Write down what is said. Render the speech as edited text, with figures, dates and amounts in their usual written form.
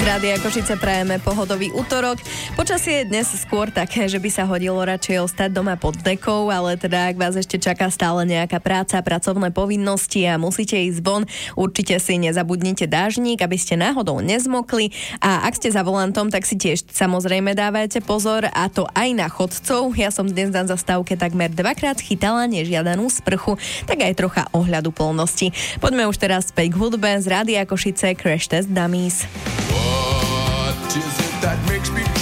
Rádia Košice prajeme pohodový útorok. Počasie je dnes skôr také, že by sa hodilo radšej ostať doma pod dekou, ale teda ak vás ešte čaká stále nejaká práca, pracovné povinnosti a musíte ísť von, určite si nezabudnite dážnik, aby ste náhodou nezmokli, a ak ste za volantom, tak si tiež samozrejme dávajte pozor, a to aj na chodcov. Ja som dnes na zastávke takmer dvakrát chytala nežiadanú sprchu, tak aj trocha ohľadu plnosti. Poďme už teraz späť k hudbe z Rádia Košice, Crash Test Dummies. What is it that makes me